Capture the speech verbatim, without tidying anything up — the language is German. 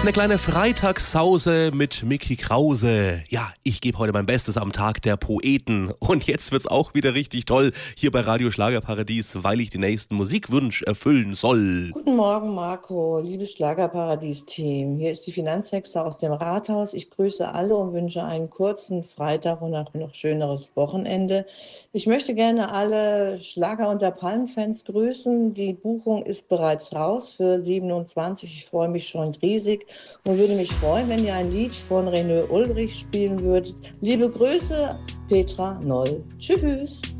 Eine kleine Freitagssause mit Micky Krause. Ja, ich gebe heute mein Bestes am Tag der Poeten. Und jetzt wird's auch wieder richtig toll hier bei Radio Schlagerparadies, weil ich den nächsten Musikwunsch erfüllen soll. Guten Morgen, Marco, liebes Schlagerparadies-Team. Hier ist die Finanzhexe aus dem Rathaus. Ich grüße alle und wünsche einen kurzen Freitag und ein noch schöneres Wochenende. Ich möchte gerne alle Schlager- und der Palmen-Fans grüßen. Die Buchung ist bereits raus für siebenundzwanzig. Ich freue mich schon riesig und würde mich freuen, wenn ihr ein Lied von René Ulrich spielen würdet. Liebe Grüße, Petra Noll. Tschüss.